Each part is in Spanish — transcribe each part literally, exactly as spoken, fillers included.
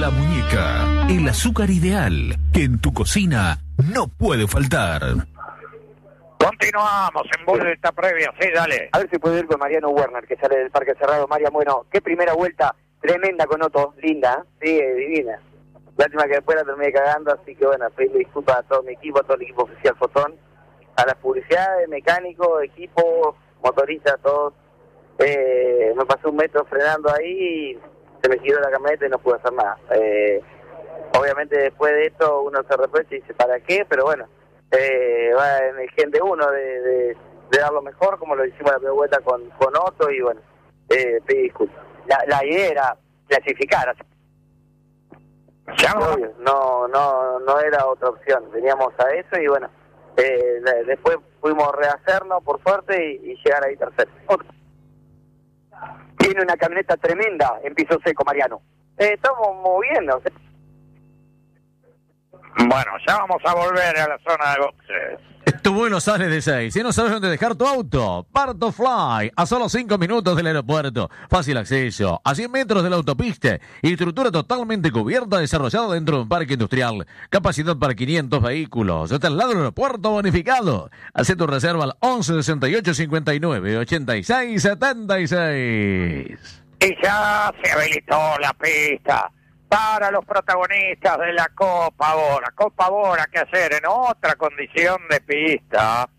La Muñeca, el azúcar ideal que en tu cocina no puede faltar. Continuamos en vuelta previa, sí, dale. A ver si puedo ir con Mariano Werner, que sale del Parque Cerrado. Mariano, bueno, qué primera vuelta tremenda con Otto, linda, ¿eh? Sí, divina. Lástima que después la terminé cagando, así que bueno, pedirle disculpas a todo mi equipo, a todo el equipo oficial Fotón, a las publicidades, mecánicos, equipo, motoristas, todos. Eh, me pasé un metro frenando ahí y se me giró la camioneta y no pude hacer nada. Eh, obviamente después de esto uno se reprocha y dice, ¿para qué? Pero bueno, eh, va en el gen de uno de, de, de dar lo mejor, como lo hicimos la primera vuelta con, con Otto, y bueno, eh, pedí disculpas. La, la idea era clasificar, obvio, no, no, no era otra opción, veníamos a eso y bueno, eh, después pudimos rehacernos por suerte y, y llegar ahí tercero. Tiene una camioneta tremenda en piso seco, Mariano. Eh, estamos moviendo. Bueno, ya vamos a volver a la zona de boxes. Tu vuelo sale de seis. Si no sabes dónde dejar tu auto, Parto Fly, a solo cinco minutos del aeropuerto. Fácil acceso, a cien metros de la autopista. Estructura totalmente cubierta, desarrollada dentro de un parque industrial. Capacidad para quinientos vehículos. Está al lado del aeropuerto bonificado. Haz tu reserva al once sesenta y ocho cincuenta y nueve ochenta y seis setenta y seis. Y ya se habilitó la pista para los protagonistas de la Copa Bora. Copa Bora que ayer en otra condición de pista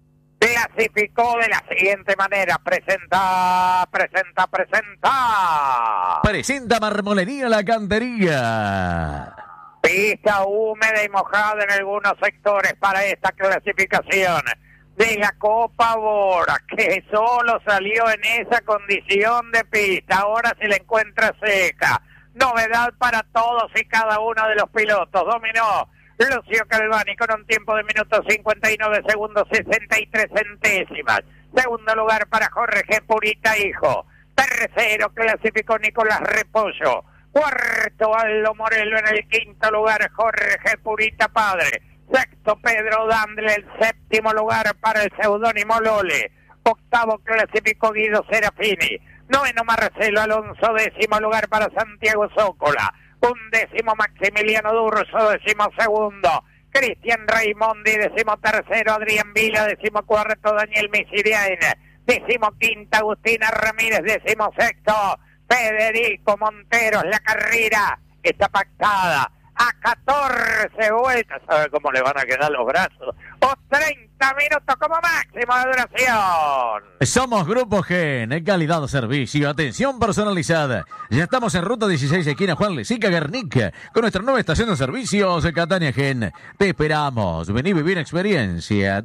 clasificó de la siguiente manera. Presenta, presenta, presenta. Presenta Marmolería La Cantería. Pista húmeda y mojada en algunos sectores para esta clasificación de la Copa Bora, que solo salió en esa condición de pista. Ahora se la encuentra seca. Novedad para todos y cada uno de los pilotos. Dominó Lucio Calvani con un tiempo de minutos cincuenta y nueve segundos sesenta y tres centésimas. Segundo lugar para Jorge Purita Hijo. Tercero clasificó Nicolás Repollo. Cuarto Aldo Morelo. En el quinto lugar Jorge Purita Padre. Sexto Pedro Dandle. El séptimo lugar para el seudónimo Lole. Octavo clasificó Guido Serafini. Noveno Marcelo Alonso, décimo lugar para Santiago Zócola, un décimo Maximiliano Durso, décimo segundo Cristian Raimondi, décimo tercero Adrián Vila, décimo cuarto Daniel Misiriain, décimo quinta Agustina Ramírez, décimo sexto Federico Monteros. La carrera está pactada a catorce vueltas, ¿sabe cómo le van a quedar los brazos? O treinta minutos como máximo de duración. Somos Grupo Gen, en calidad de servicio, atención personalizada. Ya estamos en ruta dieciséis, esquina Juan Lesica, Guernica, con nuestra nueva estación de servicios de Catania Gen. Te esperamos, vení a vivir una experiencia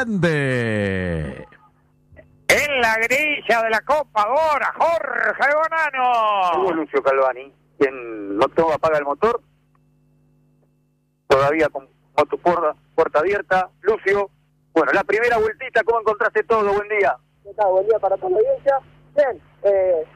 diferente. En la grilla de la Copa Bora, Jorge Bonano. Hugo Lucio Calvani, quien no todo apaga el motor, todavía con moto puerta, puerta abierta. Lucio, bueno, la primera vueltita, ¿cómo encontraste todo? Buen día. ¿Qué tal? Buen día para toda la audiencia. Bien, eh...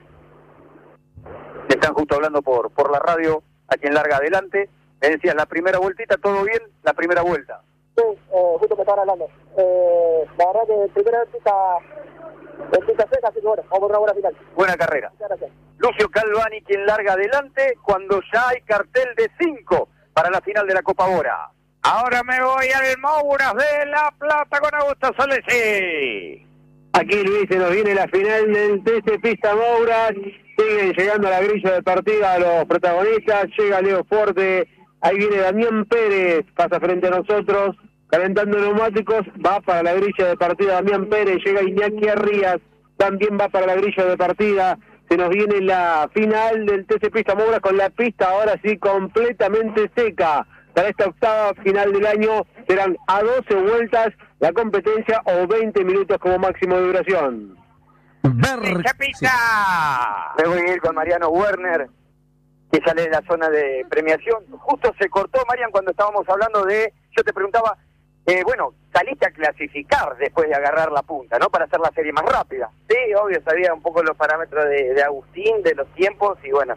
están justo hablando por por la radio a quien larga adelante. Me decías, la primera vueltita, ¿todo bien? La primera vuelta. Sí, eh, justo me estaban hablando. Eh, la verdad que primera vueltita, vueltita seca, así que bueno, vamos por una buena final. Buena carrera. Muchas gracias. Lucio Calvani, quien larga adelante cuando ya hay cartel de cinco para la final de la Copa Bora. Ahora me voy al Mouras de La Plata con Augusto Solesi. Aquí Luis, se nos viene la final del T C Pista Mouras. Siguen llegando a la grilla de partida los protagonistas. Llega Leo Forte. Ahí viene Damián Pérez. Pasa frente a nosotros. Calentando neumáticos. Va para la grilla de partida Damián Pérez. Llega Iñaki Arrías. También va para la grilla de partida. Se nos viene la final del T C Pista Mouras con la pista ahora sí completamente seca. Para esta octava final del año serán a doce vueltas la competencia o veinte minutos como máximo de duración. Ver... Pista. Me voy a ir con Mariano Werner, que sale de la zona de premiación. Justo se cortó, Marian, cuando estábamos hablando de... Yo te preguntaba, eh, bueno, saliste a clasificar después de agarrar la punta, ¿no? Para hacer la serie más rápida. Sí, obvio, sabía un poco los parámetros de, de Agustín, de los tiempos, y bueno...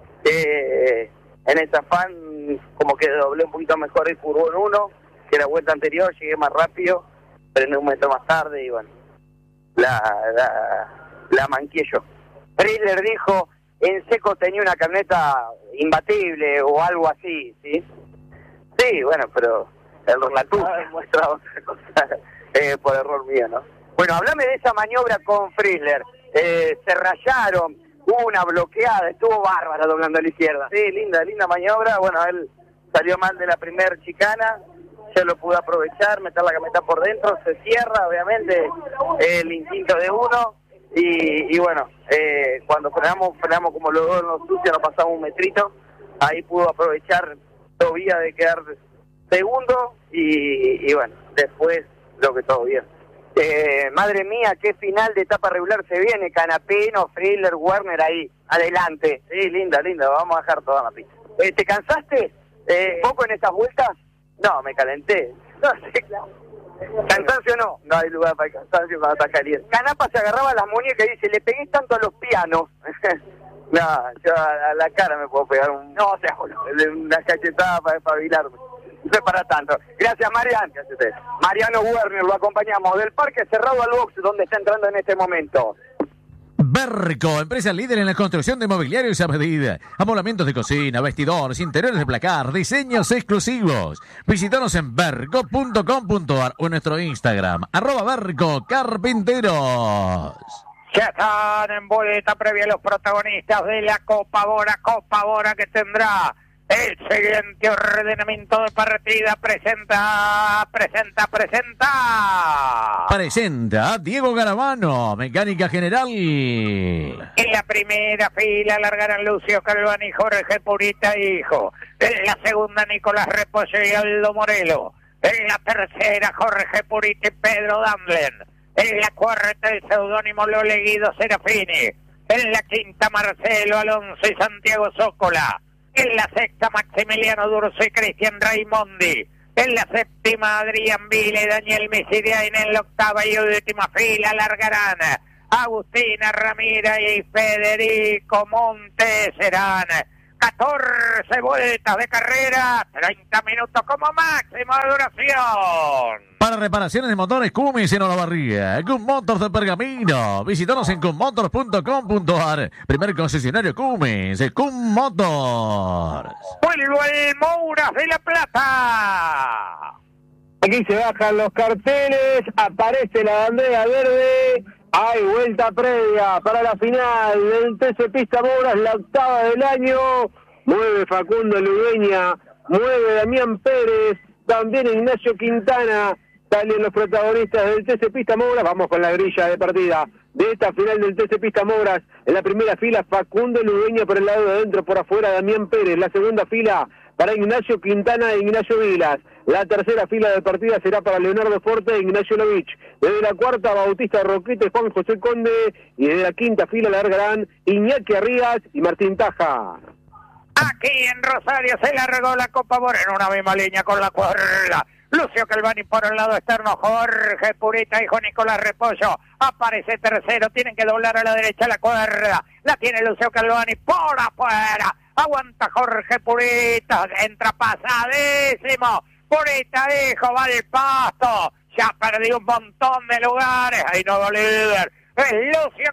Eh, en ese afán, como que doblé un poquito mejor el furgón uno, que la vuelta anterior, llegué más rápido, frené un metro más tarde y bueno, la, la, la manqué yo. Trailer dijo, en seco tenía una camioneta imbatible o algo así, ¿sí? Sí, bueno, pero el, la tuya muestra otra cosa, eh, por error mío, ¿no? Bueno, hablame de esa maniobra con Frizzler. Eh, se rayaron, hubo una bloqueada, estuvo bárbara doblando a la izquierda. Sí, linda, linda maniobra. Bueno, él salió mal de la primer chicana, ya lo pudo aprovechar, meter la camioneta por dentro, se cierra, obviamente, el instinto de uno. Y, y bueno, eh, cuando frenamos, frenamos como los dos en los sucios, nos pasamos un metrito, ahí pudo aprovechar todavía de quedar segundo y, y bueno, después lo que todo bien. Eh, madre mía, qué final de etapa regular se viene, Canapino, Frizzler, Werner ahí, adelante. Sí, linda, linda, vamos a dejar toda la pista. Eh, ¿Te cansaste eh, poco en estas vueltas? No, me calenté. No sé, claro. ¿Cansancio no? No hay lugar para el cansancio cuando está caliente. Canapa se agarraba a las muñecas y dice, le pegué tanto a los pianos. No, yo a la cara me puedo pegar un... No, o sea, una cachetada para espabilarme. No es para tanto. Gracias, Mariano. Mariano Werner, lo acompañamos del Parque Cerrado al box, donde está entrando en este momento. Berco, empresa líder en la construcción de mobiliarios a medida. Amoblamientos de cocina, vestidores, interiores de placar, diseños exclusivos. Visítanos en berco punto com punto ar o en nuestro Instagram, arroba Berco Carpinteros. Ya están en boleta previa los protagonistas de la Copa Bora, Copa Bora que tendrá el siguiente ordenamiento de partida. Presenta, presenta, presenta. Presenta Diego Garavano, mecánica general. En la primera fila largarán Lucio Calvani y Jorge Purita, hijo. En la segunda, Nicolás Repollo y Aldo Morelo. En la tercera, Jorge Purita y Pedro Damlen. En la cuarta, el seudónimo Lole Guido Serafini. En la quinta, Marcelo Alonso y Santiago Zócola. En la sexta, Maximiliano Durso y Cristian Raimondi. En la séptima, Adrián Vile y Daniel Misidiain. En la octava y última fila largarán Agustina Ramírez y Federico Montes. Serán catorce vueltas de carrera, treinta minutos como máximo de duración. Para reparaciones de motores, Cummins en Olavarría. Cum Motors de Pergamino. Visítanos en cum motors punto com punto ar. Primer concesionario Cummins, Cum Motors. Vuelvo al Mouras de la Plata. Aquí se bajan los carteles, aparece la bandera verde. Hay vuelta previa para la final del T C Pista Mouras, la octava del año. Mueve Facundo Ludeña, mueve Damián Pérez, también Ignacio Quintana. Salen los protagonistas del T C Pista Mouras. Vamos con la grilla de partida de esta final del T C Pista Mouras. En la primera fila, Facundo Ludeña por el lado de adentro, por afuera Damián Pérez. La segunda fila para Ignacio Quintana e Ignacio Vilas. La tercera fila de partida será para Leonardo Forte e Ignacio Lovich. Desde la cuarta, Bautista Roquete y Juan José Conde. Y desde la quinta fila largarán Iñaki Arrias y Martín Taja. Aquí en Rosario se largó la Copa Bora en una misma línea con la cuerda. Lucio Calvani por el lado externo, Jorge Purita, hijo Nicolás Repollo, aparece tercero, tienen que doblar a la derecha la cuerda, la tiene Lucio Calvani por afuera, aguanta Jorge Purita, entra pasadísimo, Purita, hijo, va al pasto, ya perdió un montón de lugares, ahí nuevo líder, es Lucio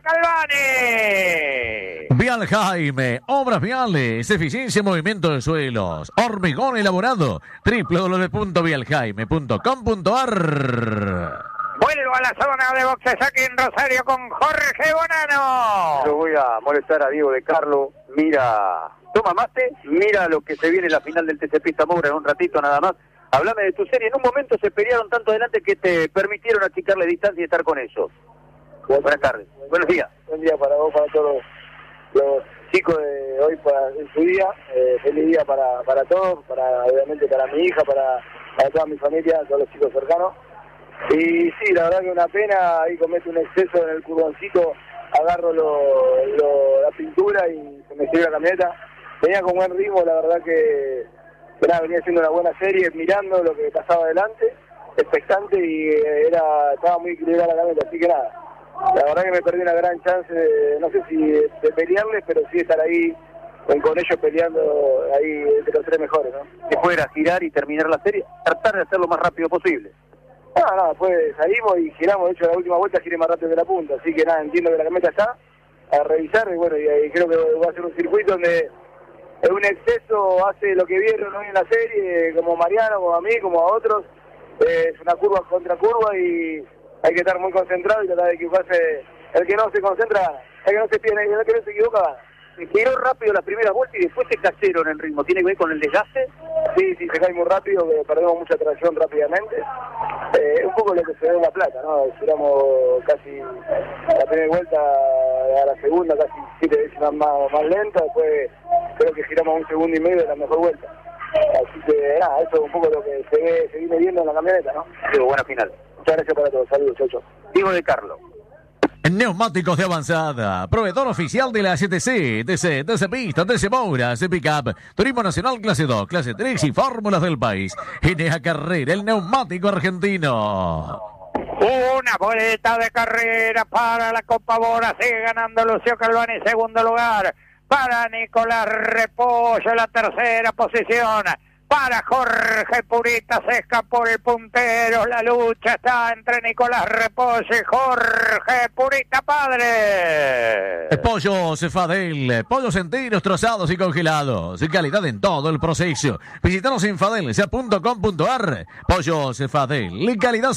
Calvani. Vial Jaime, obras viales, eficiencia en movimiento de suelos, hormigón elaborado, doble u doble u doble u punto vial jaime punto com punto ar. Vuelvo a la zona de boxes aquí en Rosario con Jorge Bonano. Yo voy a molestar a Diego de Carlo. Mira, toma mate, mira lo que se viene en la final del T C Pista Moura en un ratito nada más. Hablame de tu serie. En un momento se pelearon tanto adelante que te permitieron achicarle distancia y estar con ellos. Buenas tardes. Buenos días. Buen día para vos, para todos los chicos de hoy, para en su día. Eh, feliz día para, para todos, para obviamente para mi hija, para, para toda mi familia, todos los chicos cercanos. Y sí, la verdad que una pena, ahí comete un exceso en el curvoncito, agarro lo, lo, la pintura y se me sirve la camioneta. Venía con buen ritmo, la verdad que, que nada, venía haciendo una buena serie, mirando lo que pasaba adelante, expectante, y era estaba muy equilibrada la camioneta, así que nada. La verdad que me perdí una gran chance, de, no sé si de, de pelearles, pero sí estar ahí con, con ellos peleando ahí entre los tres mejores, ¿no? Que fuera girar y terminar la serie, tratar de hacerlo lo más rápido posible. No, no, después salimos y giramos, de hecho la última vuelta giré más rápido que la punta, así que nada, entiendo que la camioneta está, a revisar, y bueno, y, y creo que va a ser un circuito donde un exceso hace lo que vieron hoy en la serie, como Mariano, como a mí, como a otros, eh, es una curva contra curva y hay que estar muy concentrado y tratar de equivocarse. El que no se concentra, el que no se pide, el que no se equivoca, giró rápido las primeras vueltas y después se cayeron en el ritmo. ¿Tiene que ver con el desgaste? Sí, sí, se cae muy rápido, perdemos mucha tracción rápidamente. Eh, un poco lo que se ve en La Plata, ¿no? Giramos casi la primera vuelta a la segunda, casi siete veces más, más lenta, después creo que giramos un segundo y medio de la mejor vuelta. Así que nada, eso es un poco lo que se ve, se viene viendo en la camioneta, ¿no? Digo, buena final. Muchas gracias para todos, saludos, Chocho. Diego de Carlos. Neumáticos de avanzada, proveedor oficial de la C T C, T C, T C Pista, T C Moura, C Pickup, Turismo Nacional Clase dos, Clase tres y Fórmulas del país. N A Carrera, el neumático argentino. Una vuelta de carrera para la Copa Bora, sigue ganando Lucio Calvani, segundo lugar. Para Nicolás Repollo, la tercera posición. Para Jorge Purita, se escapó el puntero. La lucha está entre Nicolás Repollo y Jorge Purita, padre. Pollo Cefadel, pollos enteros, trozados y congelados. Calidad en todo el proceso. Visítanos en fadelsa punto com punto ar. Pollo Cefadel, calidad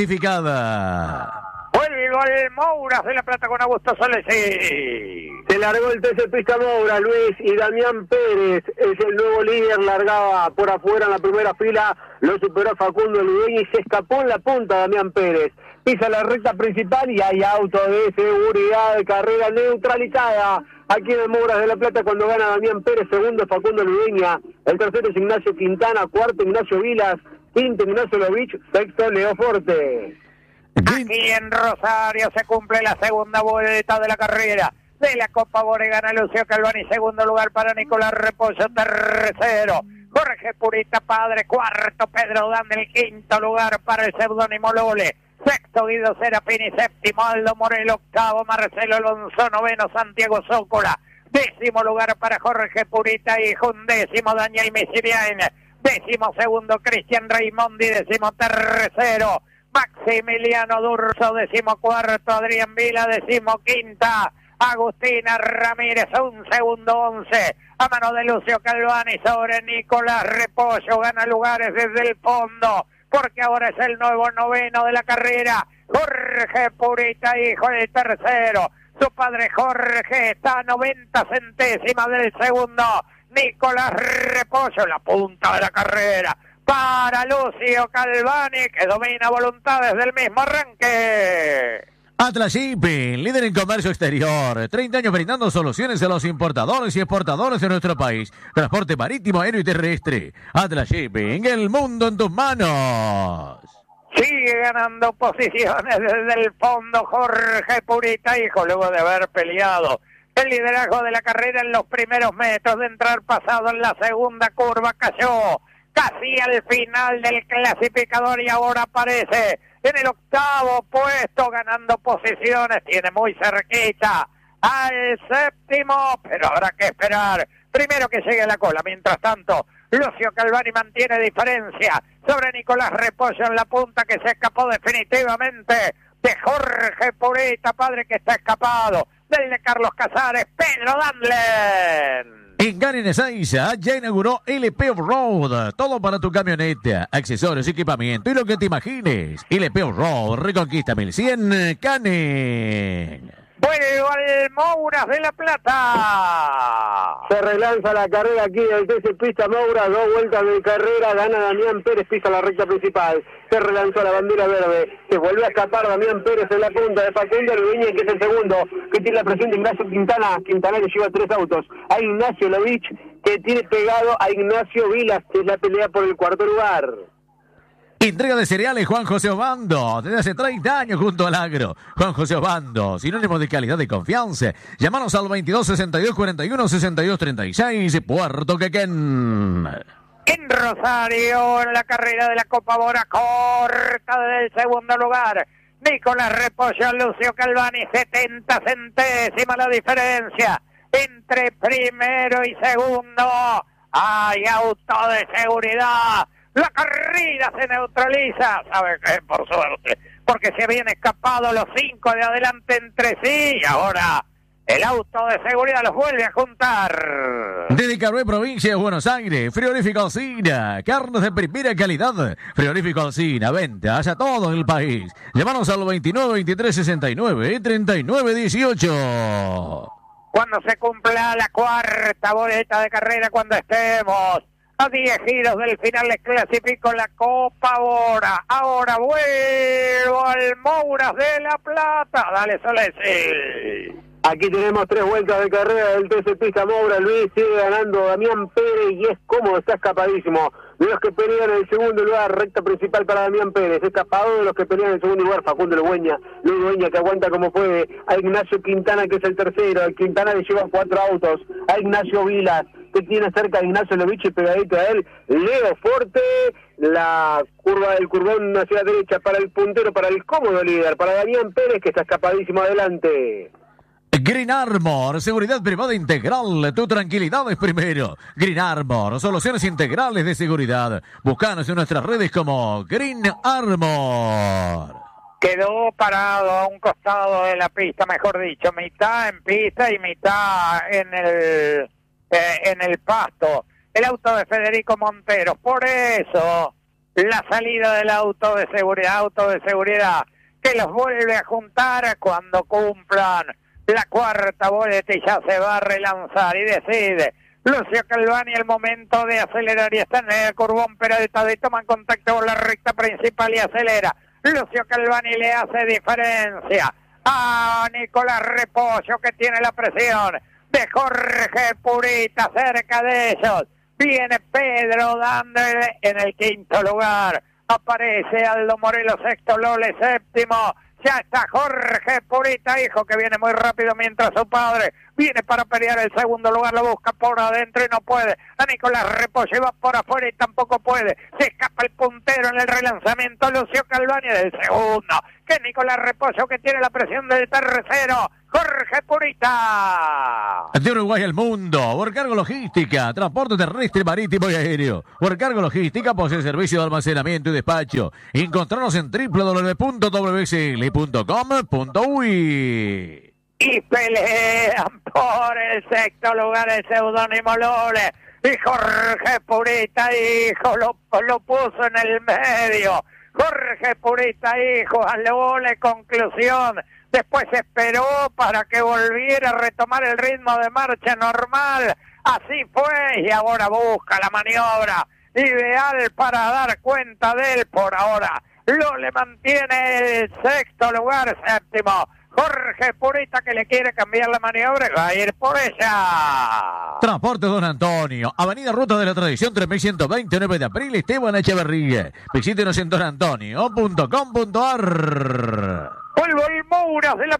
certificada. Vuelvo al Mouras de La Plata con Augusto Solesi. Se largó el T C Pista Moura, Luis, y Damián Pérez es el nuevo líder, largaba por afuera en la primera fila, lo superó Facundo Ludeña y se escapó en la punta Damián Pérez. Pisa la recta principal y hay auto de seguridad de carrera neutralizada aquí en el Mouras de La Plata cuando gana Damián Pérez, segundo Facundo Ludeña, el tercero es Ignacio Quintana, cuarto Ignacio Vilas, quinto Ignacio Lovich, sexto Leo Forte. Aquí en Rosario se cumple la segunda vuelta de la carrera de la Copa Bora, gana Lucio Calvani, segundo lugar para Nicolás Repollo, tercero Jorge Purita, padre, cuarto Pedro Daniel, quinto lugar para el seudónimo Lole, sexto Guido Serafini, séptimo Aldo Morel, octavo Marcelo Alonso, noveno Santiago Zócola, décimo lugar para Jorge Purita, hijo, undécimo Daniel Misirian, décimo segundo Cristian Raimondi, décimo tercero Maximiliano Durso, decimocuarto Adrián Vila, decimoquinta Agustina Ramírez, un segundo once a mano de Lucio Calvani sobre Nicolás Repollo, gana lugares desde el fondo porque ahora es el nuevo noveno de la carrera, Jorge Purita, hijo del tercero, su padre Jorge está a noventa centésimas del segundo, Nicolás Repollo, la punta de la carrera para Lucio Calvani, que domina voluntades del mismo arranque. Atlas Shipping, líder en comercio exterior, treinta años brindando soluciones a los importadores y exportadores de nuestro país. Transporte marítimo, aéreo y terrestre. Atlas Shipping, el mundo en tus manos. Sigue ganando posiciones desde el fondo Jorge Purita, hijo, luego de haber peleado el liderazgo de la carrera en los primeros metros, de entrar pasado en la segunda curva, cayó casi al final del clasificador y ahora aparece en el octavo puesto ganando posiciones, tiene muy cerquita al séptimo, pero habrá que esperar primero que llegue a la cola. Mientras tanto, Lucio Calvani mantiene diferencia sobre Nicolás Repollo en la punta, que se escapó definitivamente de Jorge Purita, padre, que está escapado del de Carlos Casares, Pedro Danlen. En Garin Ezeiza ya inauguró L P Off-Road, todo para tu camioneta, accesorios, equipamiento y lo que te imagines. L P Off-Road, Reconquista mil cien, Canen. Vuelvo al Mouras de La Plata. Se relanza la carrera aquí del T C Pista Moura, dos vueltas de carrera, gana Damián Pérez, pisa la recta principal, se relanzó la bandera verde, se vuelve a escapar Damián Pérez en la punta de Facundo Ludeña, que es el segundo, que tiene la presión de Ignacio Quintana, Quintana que lleva tres autos, a Ignacio Lovich, que tiene pegado a Ignacio Vilas, que es la pelea por el cuarto lugar. Entrega de cereales Juan José Obando, desde hace treinta años junto al agro. Juan José Obando, sinónimo de calidad y confianza. Llámanos al veintidós sesenta y dos cuarenta y uno sesenta y dos treinta y seis, Puerto Quequén. En Rosario, en la carrera de la Copa Bora, corta del segundo lugar Nicolás Repollo, Lucio Calvani, setenta centésimas la diferencia entre primero y segundo. Hay auto de seguridad. La carrera se neutraliza, ¿sabe qué? Por suerte, porque se habían escapado los cinco de adelante entre sí, y ahora El auto de seguridad los vuelve a juntar. Desde Carué, provincia de Buenos Aires, Frigorífico Alsina, carnes de primera calidad. Frigorífico Alsina, ventas a todo el país. Llámanos al veintinueve, veintitrés, sesenta y nueve, treinta y nueve, dieciocho. Cuando se cumpla la cuarta boleta de carrera, cuando estemos a diez giros del final, les clasifico la Copa Bora. Ahora vuelvo al Mouras de La Plata. Dale, Solesi. Aquí tenemos tres vueltas de carrera del T C Pista Moura. Luis sigue ganando Damián Pérez y es cómodo, está escapadísimo. De los que pelean en el segundo lugar, recta principal para Damián Pérez. Escapado de los que pelean en el segundo lugar, Facundo Ludueña. Ludueña que aguanta como puede. A Ignacio Quintana, que es el tercero. A Quintana le llevan cuatro autos. A Ignacio Vilas, que tiene cerca a Ignacio Lovich y pegadito a él. Leo Forte. La curva del curvón hacia la derecha para el puntero, para el cómodo líder, para Damián Pérez, que está escapadísimo adelante. Green Armor, seguridad privada integral, tu tranquilidad es primero. Green Armor, soluciones integrales de seguridad. Búscanos en nuestras redes como Green Armor. Quedó parado a un costado de la pista, mejor dicho, mitad en pista y mitad en el, eh, en el pasto. El auto de Federico Monteros, por eso la salida del auto de seguridad, auto de seguridad, que los vuelve a juntar cuando cumplan la cuarta boleta y ya se va a relanzar y decide Lucio Calvani el momento de acelerar y está en el curvón Peralta y toman contacto con la recta principal y acelera. Lucio Calvani le hace diferencia a Nicolás Repollo, que tiene la presión de Jorge Purita cerca de ellos. Viene Pedro dándole en el quinto lugar. Aparece Aldo Morelos sexto, Lole séptimo. Ya está Jorge Purita, hijo, que viene muy rápido mientras su padre viene para pelear el segundo lugar, lo busca por adentro y no puede. A Nicolás Repollo va por afuera y tampoco puede. Se escapa el puntero en el relanzamiento, Lucio Calvani del segundo. Que Nicolás Repollo, que tiene la presión del tercero. Jorge Purita. De Uruguay al mundo, Worcargo Logística, transporte terrestre, marítimo y aéreo. Worcargo Logística posee servicio de almacenamiento y despacho. Encontrarnos en doble u doble u doble u punto w c l punto com punto u y. Y pelean por el sexto lugar el seudónimo Lole. Y Jorge Purita, hijo, lo, lo puso en el medio. Jorge Purita, hijo, a Lole, conclusión. Después esperó para que volviera a retomar el ritmo de marcha normal. Así fue y ahora busca la maniobra ideal para dar cuenta de él por ahora. Lole mantiene el sexto lugar, séptimo. Jorge Purita, que le quiere cambiar la maniobra y va a ir por ella. Transporte Don Antonio, Avenida Ruta de la Tradición tres mil ciento veinte, nueve de abril, Esteban Echeverría. Visítenos en don antonio punto com punto a r. Vuelvo al Mouras de La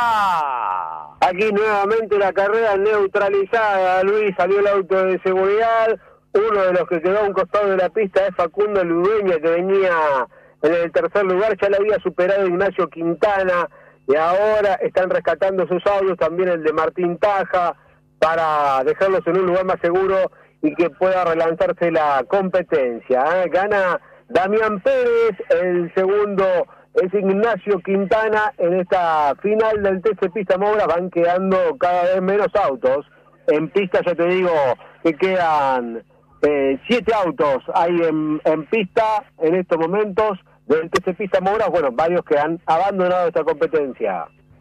Plata. Aquí nuevamente la carrera neutralizada. Luis, salió el auto de seguridad. Uno de los que quedó a un costado de la pista es Facundo Ludueña, que venía en el tercer lugar. Ya le había superado Ignacio Quintana. Y ahora están rescatando sus autos, también el de Martín Taja, para dejarlos en un lugar más seguro y que pueda relanzarse la competencia. ¿eh? Gana Damián Pérez, el segundo es Ignacio Quintana. En esta final del T C Pista Moura van quedando cada vez menos autos. En pista ya te digo que quedan eh, siete autos hay en, en pista en estos momentos. Del T C Pista Moura, bueno, varios que han abandonado esta competencia.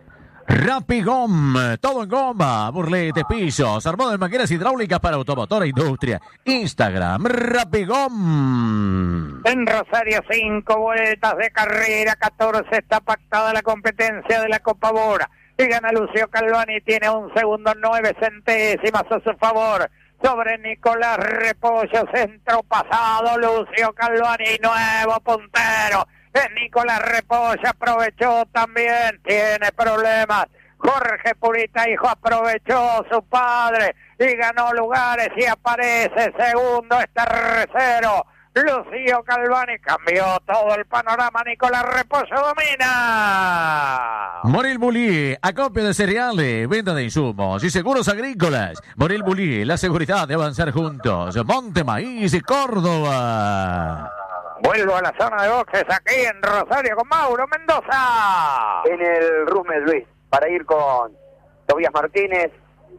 Rapigom, todo en goma, burletes, pisos, armado de máquinas hidráulicas para automotor e industria. Instagram, Rapigom. En Rosario, cinco vueltas de carrera, catorce está pactada la competencia de la Copa Bora. Y gana Lucio Calvani, tiene un segundo, nueve centésimas a su favor. Sobre Nicolás Repollo, centro pasado, Lucio Calvani, nuevo puntero. Es Nicolás Repollo, aprovechó también, tiene problemas. Jorge Purita, hijo, aprovechó su padre y ganó lugares y aparece segundo, es tercero. Lucio Calvani cambió todo el panorama. Nicolás Repollo domina. Morel Bullier, acopio de cereales, venta de insumos y seguros agrícolas. Morel Bullier, la seguridad de avanzar juntos. Monte Maíz y Córdoba. Vuelvo a la zona de boxes aquí en Rosario con Mauro Mendoza. En el Rumel, Luis, para ir con Tobías Martínez,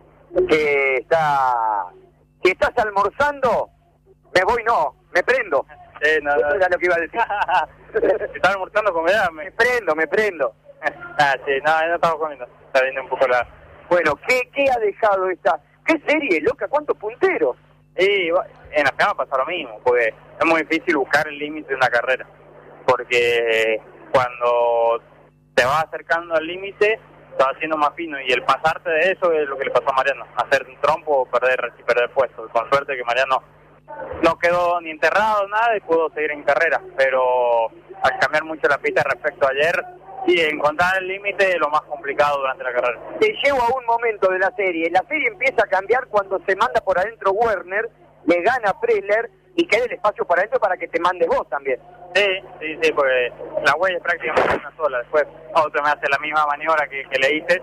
que está... Si estás almorzando, me voy no, me prendo. Eh, no, no. Eso era lo que iba a decir. Si estás almorzando, comedad. Me prendo, me prendo. Ah, sí, no, no estamos comiendo. Está viendo un poco la... Bueno, ¿qué, qué ha dejado esta? ¿Qué serie, loca? ¿Cuántos punteros? Y en la final pasa lo mismo, porque es muy difícil buscar el límite de una carrera. Porque cuando te vas acercando al límite, te vas haciendo más fino. Y el pasarte de eso es lo que le pasó a Mariano. Hacer un trompo o perder, y perder puesto. Con suerte que Mariano no quedó ni enterrado, nada, y pudo seguir en carrera. Pero al cambiar mucho la pista respecto a ayer, y encontrar el límite es lo más complicado durante la carrera. Te llevo a un momento de la serie. La serie empieza a cambiar cuando se manda por adentro Werner, le gana a Preller y queda el espacio para adentro para que te mandes vos también. Sí, sí, sí, porque la huella es prácticamente una sola. Después otro me hace la misma maniobra que, que le hice.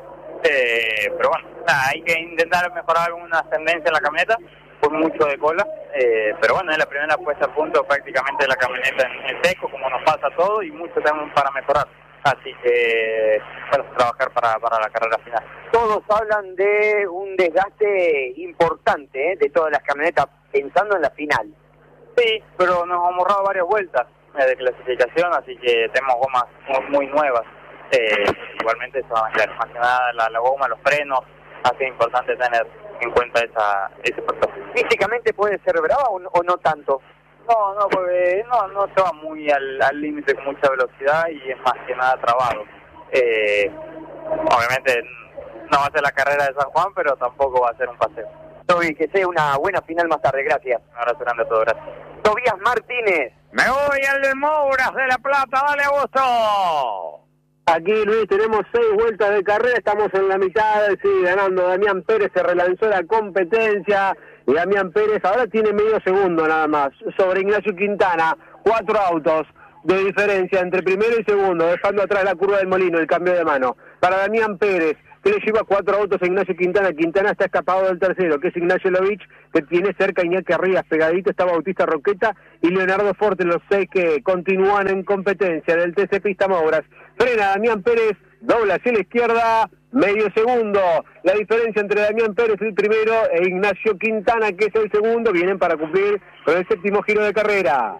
Eh, pero bueno, nada, hay que intentar mejorar alguna ascendencia en la camioneta. Fue mucho de cola, eh, pero bueno, es la primera puesta a punto prácticamente de la camioneta en, en seco, como nos pasa a todo, y mucho tenemos para mejorar. Así que, bueno, trabajar para, para la carrera final. Todos hablan de un desgaste importante, ¿eh?, de todas las camionetas, pensando en la final. Sí, pero nos hemos ahorrado varias vueltas eh, de clasificación, así que tenemos gomas muy, muy nuevas. Eh, igualmente, eso, más que nada, la, la goma, los frenos, así es importante tener en cuenta esa, ese factor. ¿Físicamente puede ser brava o no, o no tanto? No, no, porque no, no se va muy al límite con mucha velocidad y es más que nada trabado. Eh, obviamente no va a ser la carrera de San Juan, pero tampoco va a ser un paseo. Toby, que sea una buena final más tarde, gracias. Un abrazo grande a todos, gracias. Tobías Martínez. Me voy al de Mouras de La Plata, dale Augusto. Aquí, Luis, tenemos seis vueltas de carrera, estamos en la mitad, sigue ganando Damián Pérez, se relanzó la competencia, y Damián Pérez ahora tiene medio segundo nada más, sobre Ignacio Quintana, cuatro autos de diferencia entre primero y segundo, dejando atrás la curva del Molino, el cambio de mano. Para Damián Pérez, que le lleva cuatro autos a Ignacio Quintana, Quintana está escapado del tercero, que es Ignacio Lovich, que tiene cerca a Iñaki Arribas, pegadito está Bautista Roqueta y Leonardo Forte, los seis que continúan en competencia del T C Pista Mouras. Frena Damián Pérez, dobla hacia la izquierda, medio segundo. La diferencia entre Damián Pérez, el primero, e Ignacio Quintana, que es el segundo, vienen para cumplir con el séptimo giro de carrera.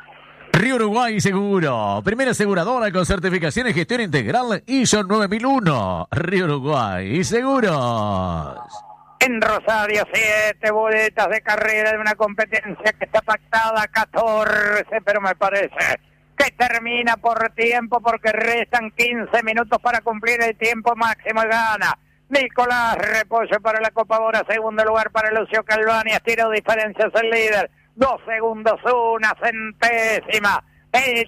Río Uruguay Seguro, primera aseguradora con certificación y gestión integral I S O nueve mil uno. Río Uruguay Seguros. En Rosario, siete boletas de carrera de una competencia que está pactada catorce, pero me parece que termina por tiempo porque restan quince minutos para cumplir el tiempo máximo y gana Nicolás Repollo para la Copa Bora, segundo lugar para Lucio Calvani, estiro diferencias el líder, dos segundos, una centésima, el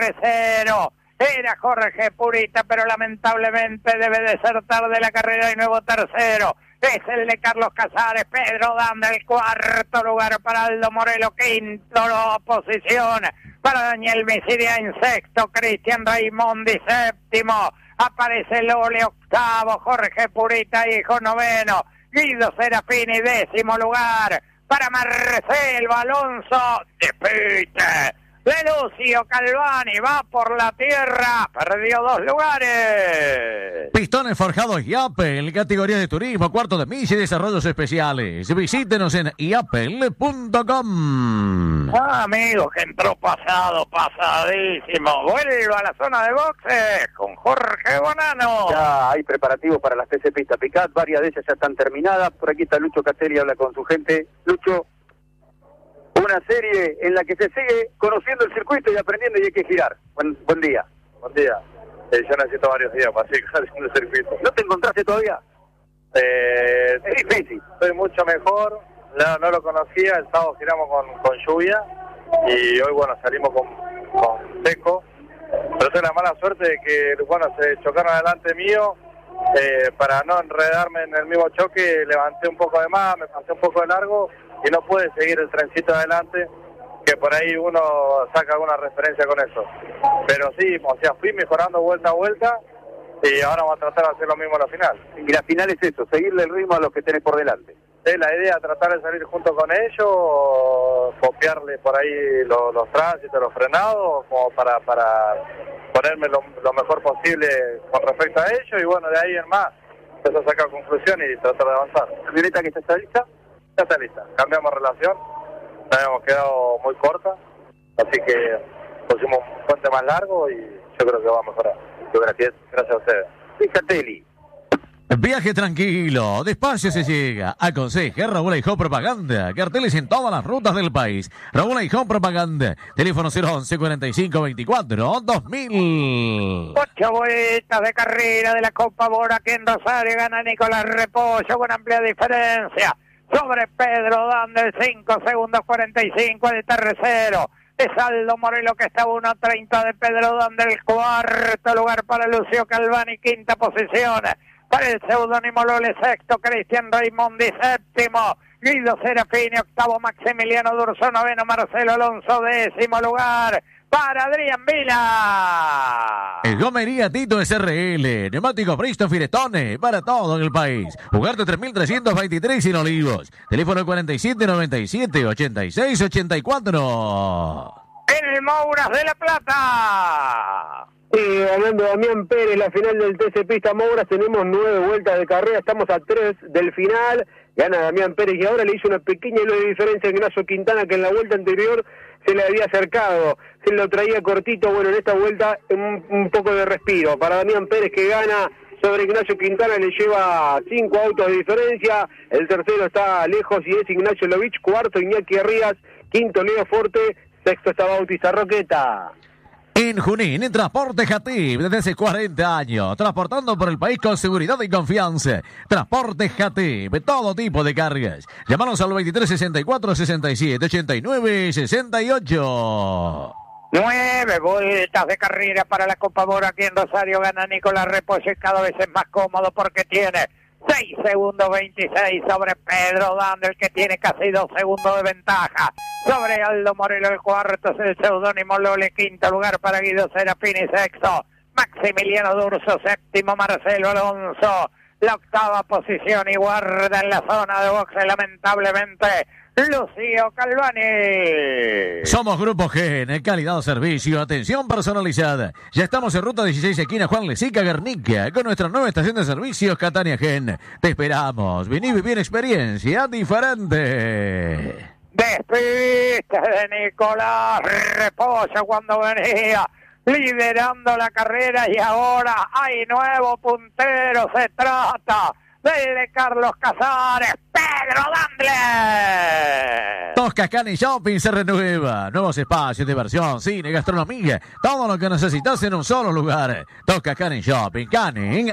tercero era Jorge Purita, pero lamentablemente debe desertar de la carrera y nuevo tercero es el de Carlos Casares. Pedro Danda, el cuarto lugar para Aldo Morelo, quinto posición para Daniel Misidia en sexto, Cristian Raimondi séptimo, aparece Lole octavo, Jorge Purita hijo noveno, Guido Serafini décimo lugar para Marcelo Alonso, despite de Lucio Calvani, va por la tierra, perdió dos lugares. Pistones forjados Yapel, categoría de turismo, cuarto de milla y desarrollos especiales. Visítenos en yapel punto com. Ah, amigos, que entró pasado, pasadísimo. Vuelvo a la zona de boxes con Jorge Bonano. Ya hay preparativos para las T C Pista Picat, varias de ellas ya están terminadas. Por aquí está Lucho Castelli, habla con su gente. Lucho, una serie en la que se sigue conociendo el circuito y aprendiendo y hay que girar. Buen, buen día. Buen día. Eh, yo necesito varios días para seguir haciendo el circuito. ¿No te encontraste todavía? Eh, es difícil. Estoy mucho mejor. No, no lo conocía. El sábado giramos con, con lluvia y hoy, bueno, salimos con, con seco. Pero tengo la mala suerte de que, bueno, se chocaron adelante mío. Eh, para no enredarme en el mismo choque, levanté un poco de más, me pasé un poco de largo y no pude seguir el trencito adelante, que por ahí uno saca alguna referencia con eso. Pero sí, o sea, fui mejorando vuelta a vuelta y ahora vamos a tratar de hacer lo mismo a la final. Y la final es eso, seguirle el ritmo a los que tenés por delante. Sí, la idea es tratar de salir junto con ellos, copiarle por ahí los, los tránsitos, los frenados, como para, para ponerme lo, lo mejor posible con respecto a ellos, y bueno, de ahí en más, empezar a sacar conclusiones y tratar de avanzar. ¿La camioneta que está lista? Ya está lista. Cambiamos relación, nos habíamos quedado muy corta, así que pusimos un puente más largo y yo creo que va a mejorar. Muchas gracias. Gracias a ustedes. Fíjate, Viaje tranquilo, despacio se llega. Aconseja Raúl Aijón Propaganda. Carteles en todas las rutas del país. Raúl Aijón Propaganda. Teléfono cero once cuarenta y cinco veinticuatro dos mil. Ocho vueltas de carrera de la Copa Bora aquí en Rosario. Gana Nicolás Repollo con amplia diferencia sobre Pedro Dandel. cinco segundos cuarenta y cinco de tercero. Es Aldo Morelo que está a uno treinta de Pedro Dandel. Cuarto lugar para Lucio Calvani. Quinta posición para el seudónimo Lole, sexto Cristian Raimondi, séptimo Guido Serafini, octavo Maximiliano Durso, noveno Marcelo Alonso, décimo lugar para Adrián Vila. El Gomería Tito S R L, neumáticos Bristol Firestone, para todo en el país. Ugarte tres mil trescientos veintitrés en Olivos. Teléfono cuarenta y siete noventa y siete ochenta y seis ochenta y cuatro. En el Mouras de la Plata. Sí, hablando de Damián Pérez, la final del T C Pista Mouras, tenemos nueve vueltas de carrera, estamos a tres del final, gana Damián Pérez y ahora le hizo una pequeña hilo de diferencia a Ignacio Quintana, que en la vuelta anterior se le había acercado, se lo traía cortito. Bueno, en esta vuelta un, un poco de respiro para Damián Pérez, que gana sobre Ignacio Quintana, le lleva cinco autos de diferencia, el tercero está lejos y es Ignacio Lovich, cuarto Iñaki Rías, quinto Leo Forte, sexto está Bautista Roqueta. En Junín, en Transporte Jatib, desde hace cuarenta años, transportando por el país con seguridad y confianza. Transporte Jatib, todo tipo de cargas. Llámanos al veintitrés sesenta y cuatro sesenta y siete ochenta y nueve sesenta y ocho. Nueve vueltas de carrera para la Copa Bora aquí en Rosario. Gana Nicolás Repollo y cada vez es más cómodo porque tiene seis segundos veintiséis sobre Pedro Dandel, que tiene casi dos segundos de ventaja sobre Aldo Morelo. El cuarto es el seudónimo Lole, quinto lugar para Guido Serafini, sexto Maximiliano Durso, séptimo Marcelo Alonso, la octava posición y guarda en la zona de boxe lamentablemente Lucio Calvani. Somos Grupo Gen, calidad de servicio, atención personalizada. Ya estamos en ruta dieciséis, esquina Juan Lesica, Guernica, con nuestra nueva estación de servicios Catania Gen. Te esperamos, vení y vivir experiencia diferente. Despiste de Nicolás Repollo cuando venía liderando la carrera y ahora hay nuevo puntero. Se trata de Carlos Casares, Pedro Dandel. Toscascani Shopping se renueva. Nuevos espacios, diversión, cine, gastronomía. Todo lo que necesitas en un solo lugar. Toscascani Shopping, Canning,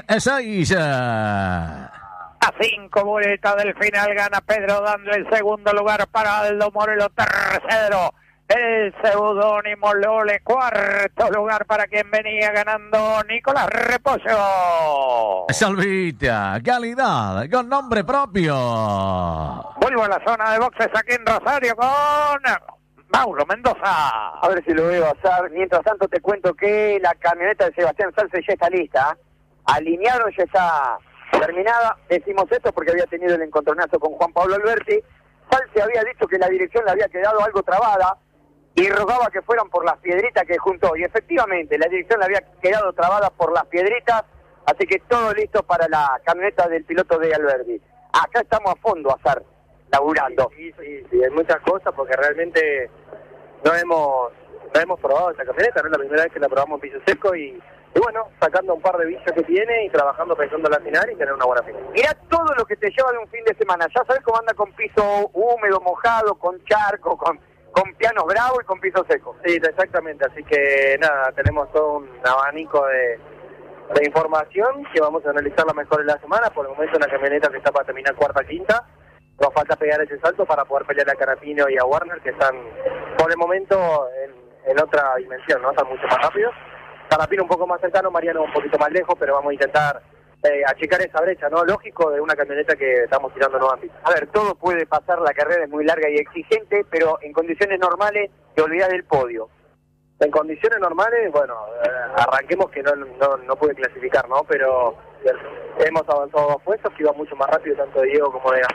Ezeiza. A cinco vueltas del final gana Pedro Dandel. El segundo lugar para Aldo Morelo. Tercero el seudónimo Lole. Cuarto lugar para quien venía ganando Nicolás Repollo. Salvita, calidad, con nombre propio. Vuelvo a la zona de boxes aquí en Rosario con Mauro Mendoza. A ver si lo veo pasar. Mientras tanto te cuento que la camioneta de Sebastián Salce ya está lista. Alinearon, ya está terminada. Decimos esto porque había tenido el encontronazo con Juan Pablo Alberti. Salce había dicho que la dirección le había quedado algo trabada y rogaba que fueran por las piedritas que juntó. Y efectivamente, la dirección le había quedado trabada por las piedritas, así que todo listo para la camioneta del piloto de Alberti. Acá estamos a fondo, Azar, laburando. Sí, sí, sí, hay muchas cosas porque realmente no hemos no hemos probado esta camioneta, no es la primera vez que la probamos en piso seco y, y bueno, sacando un par de vicios que tiene y trabajando pensando en la final y tener una buena final. Mirá todo lo que te lleva de un fin de semana. Ya sabes cómo anda con piso húmedo, mojado, con charco, con, con pianos bravos y con piso seco. Sí, exactamente. Así que nada, tenemos todo un abanico de, de información que vamos a analizarla mejor en la semana. Por el momento una camioneta que está para terminar cuarta, quinta. Nos falta pegar ese salto para poder pelear a Carapino y a Warner, que están por el momento en, en otra dimensión, ¿no? Están mucho más rápidos. Carapino un poco más cercano, Mariano un poquito más lejos, pero vamos a intentar eh, achicar esa brecha, ¿no? Lógico, de una camioneta que estamos tirando nueva pista. A ver, todo puede pasar, la carrera es muy larga y exigente, pero en condiciones normales te olvidas del podio. En condiciones normales, bueno, eh, arranquemos que no, no, no pude clasificar, ¿no? Pero hemos avanzado dos puestos, que iba mucho más rápido tanto de Diego como de Gastón.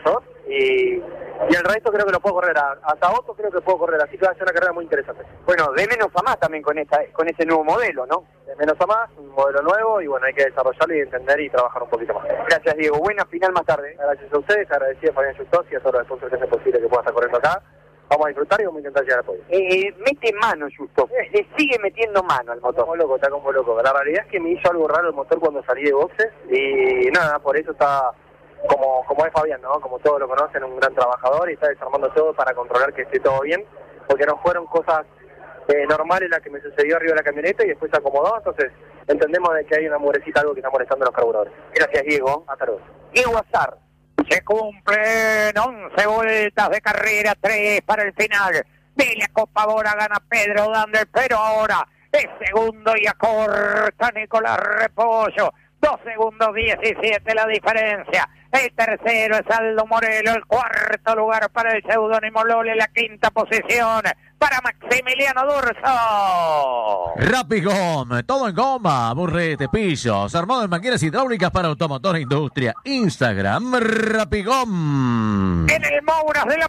y, y el resto creo que lo puedo correr. A, hasta Otto creo que puedo correr, así que va a ser una carrera muy interesante. Bueno, de menos a más también con esta, con ese nuevo modelo, ¿no? De menos a más, un modelo nuevo y bueno, hay que desarrollarlo y entender y trabajar un poquito más. Gracias, Diego. Buena final más tarde. Gracias a ustedes, agradecido a Fabián Justos y a todos los sponsors que hacen posible que pueda estar corriendo acá. Vamos a disfrutar y vamos a intentar llegar a podio. Eh, mete mano, Justo. Le sigue metiendo mano al motor. Como loco, está como loco. La realidad es que me hizo algo raro el motor cuando salí de boxes y nada, por eso está como como es Fabián, ¿no? Como todos lo conocen, un gran trabajador y está desarmando todo para controlar que esté todo bien, porque no fueron cosas eh, normales las que me sucedió arriba de la camioneta y después se acomodó, entonces entendemos de que hay una murecita, algo que está molestando a los carburadores. Gracias, Diego. Hasta luego. Diego Azar. Se cumplen once vueltas de carrera, tres para el final de la Copa Bora. Gana Pedro Dander, pero ahora es segundo y acorta Nicolás Repollo. Dos segundos diecisiete la diferencia. El tercero es Aldo Morelo. El cuarto lugar para el seudónimo Lole. La quinta posición para Maximiliano Durso. Rapigom, todo en goma, burrete, pisos, armado en máquinas hidráulicas para automotor e industria. Instagram, Rapigom. En el Mouras de la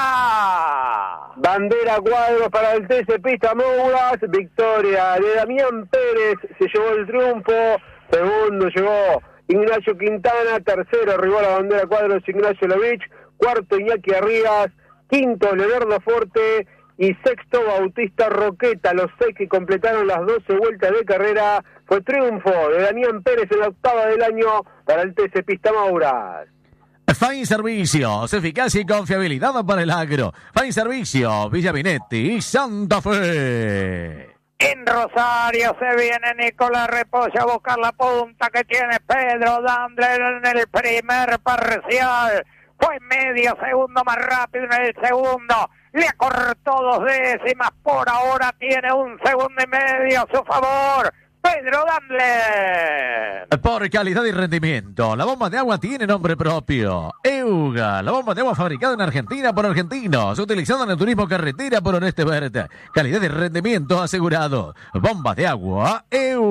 Plata. Bandera cuadros para el T C Pista Mouras. Victoria de Damián Pérez. Se llevó el triunfo. Segundo llegó Ignacio Quintana. Tercero arribó la bandera cuadros Ignacio Lovich. Cuarto Iñaki Arrias. Quinto Leonardo Forte. Y sexto Bautista Roqueta. Los seis que completaron las doce vueltas de carrera. Fue triunfo de Damián Pérez en la octava del año para el T C Pista Mouras. Fine Servicios, eficacia y confiabilidad para el agro. Fine Servicios, Villa Minetti y Santa Fe. En Rosario se viene Nicolás Repollo a buscar la punta que tiene Pedro Dandler en el primer parcial. Fue medio segundo más rápido en el segundo. Le acortó dos décimas. Por ahora tiene un segundo y medio a su favor. Pedro Dandler. Por calidad y rendimiento, la bomba de agua tiene nombre propio. Euga, la bomba de agua fabricada en Argentina por argentinos, utilizada en el turismo carretera por Oeste Verde. Calidad y rendimiento asegurado. Bomba de agua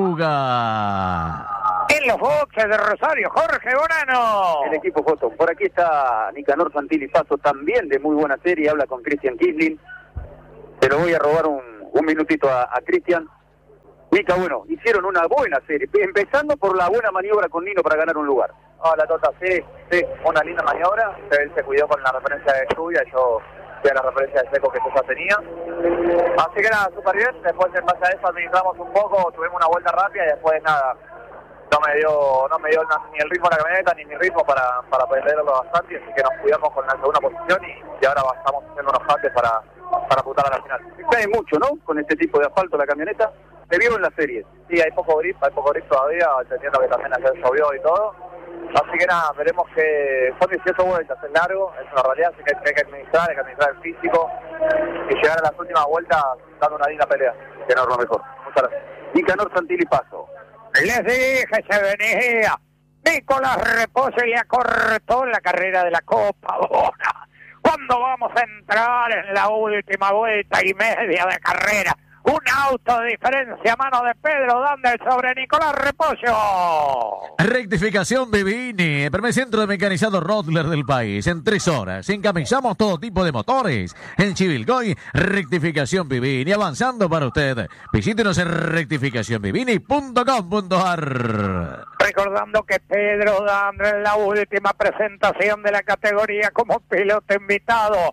Euga. En los boxes de Rosario, Jorge Bonano. El equipo Foto. Por aquí está Nicanor Santilli Paso, también de muy buena serie. Habla con Cristian Kisling. Se lo voy a robar un, un minutito a, a Cristian. Mica, bueno, hicieron una buena serie, empezando por la buena maniobra con Nino para ganar un lugar. Ah, la Tota, sí, sí, una linda maniobra. Él se cuidó con la referencia de lluvia, yo fui a la referencia de seco que yo ya tenía. Así que nada, súper bien. Después, en base a eso, administramos un poco, tuvimos una vuelta rápida y después nada, no me dio no me dio ni el ritmo de la camioneta ni mi ritmo para, para perderlo bastante, así que nos cuidamos con la segunda posición y, y ahora estamos haciendo unos jates para, para apuntar a la final. Cae mucho, ¿no? Con este tipo de asfalto la camioneta. Se vio en la serie. Sí, hay poco grip, hay poco grip todavía, entendiendo que también ayer llovió y todo. Así que nada, veremos que son dieciocho vueltas, es largo, es una realidad, así que hay que administrar, hay que administrar el físico y llegar a las últimas vueltas dando una linda pelea, que no es lo mejor. Muchas gracias. Nicanor Santilli Paso. Les dije, se venía Nicolás Repollo y le acortó la carrera de la Copa Bora. Cuando vamos a entrar en la última vuelta y media de carrera, un auto de diferencia a mano de Pedro Dander sobre Nicolás Repollo. Rectificación Vivini, el primer centro de mecanizado Rodler del país. En tres horas encamisamos todo tipo de motores. En Chivilcoy, rectificación Vivini, avanzando para usted. Visítenos en rectificación vivini punto com punto a r. Recordando que Pedro Dander en la última presentación de la categoría como piloto invitado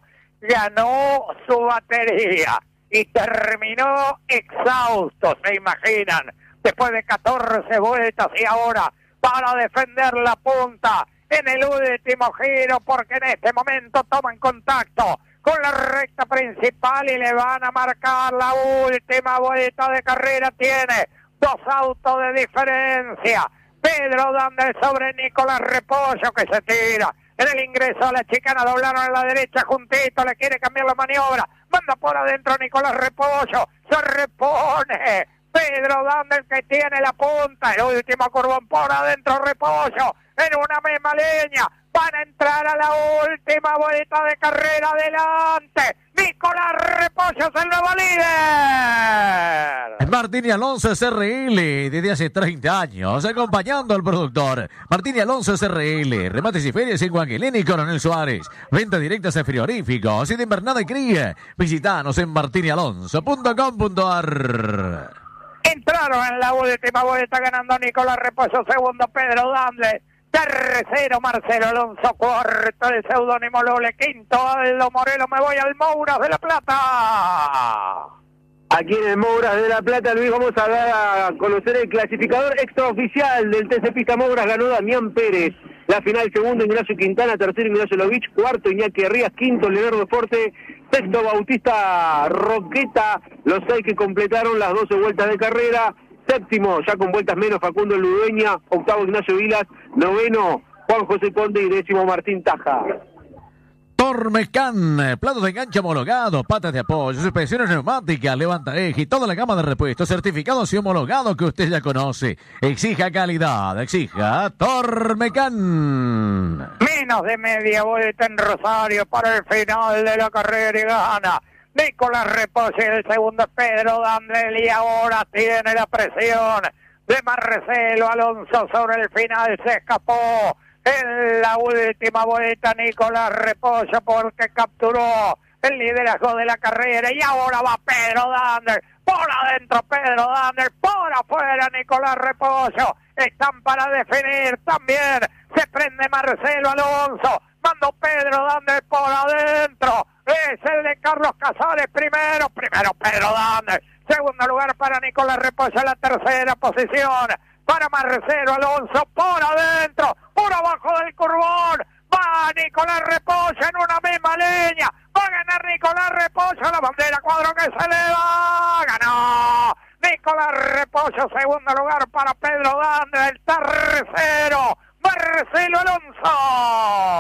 ganó su batería y terminó exhausto, se imaginan, después de catorce vueltas y ahora para defender la punta en el último giro, porque en este momento toman contacto con la recta principal y le van a marcar la última vuelta de carrera. Tiene dos autos de diferencia. Pedro Dander sobre Nicolás Repollo, que se tira en el ingreso a la chicana, doblaron a la derecha juntito, le quiere cambiar la maniobra, manda por adentro Nicolás Repollo, se repone Pedro Dander, que tiene la punta, el último curvón por adentro Repollo, en una misma línea, van a entrar a la última vuelta de carrera, adelante Nicolás Repollo es el nuevo líder. Martín y Alonso S R L, desde hace treinta años, acompañando al productor. Martín y Alonso S R L, remates y ferias en Guanguilén y Coronel Suárez. Ventas directas en frigoríficos y de invernada y cría. Visitanos en martín y alonso punto com punto a r. Entraron en la última vuelta ganando Nicolás Repollo, segundo Pedro Dandle, tercero Marcelo Alonso, cuarto el seudónimo Lole, quinto Aldo Morelo. Me voy al Mouras de la Plata. Aquí en el Mouras de la Plata, Luis, vamos a dar a conocer el clasificador extraoficial del T C Pista Mouras. Ganó Damián Pérez. La final, segundo Ignacio Quintana, tercero Ignacio Lovich, cuarto Iñaki Herrías, quinto Leonardo Forte, sexto Bautista Roqueta, los seis que completaron las doce vueltas de carrera. Séptimo, ya con vueltas menos, Facundo Ludueña, octavo Ignacio Vilas, noveno Juan José Conde y décimo Martín Taja. Tormecán, platos de enganche homologados, patas de apoyo, suspensiones neumáticas, levanta eje y toda la gama de repuestos certificados y homologados que usted ya conoce. Exija calidad, exija Tormecán. Menos de media vuelta en Rosario para el final de la carrera y gana Nicolás Repollo, el segundo es Pedro Dandle y ahora tiene la presión de Marcelo Alonso sobre el final. Se escapó en la última vuelta Nicolás Repollo porque capturó el liderazgo de la carrera y ahora va Pedro Dandle. Por adentro Pedro Dandle, por afuera Nicolás Repollo. Están para definir también. Se prende Marcelo Alonso. Mandó Pedro Dandle por adentro. Es el de Carlos Casares primero. Primero Pedro Dandle. Segundo lugar para Nicolás Repollo. La tercera posición para Marcelo Alonso. Por adentro. Por abajo del curbón. Va Nicolás Repollo en una misma línea. Va a ganar Nicolás Repollo. La bandera cuadro que se le va. Ganó Nicolás Repollo. Segundo lugar para Pedro Dandle. El tercero Marcelo Alonso.